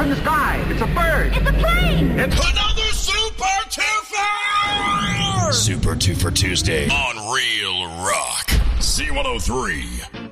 in the sky. It's a bird. It's a plane. It's another Super Twofer! Super Twofer Tuesday on Real Rock. Z103.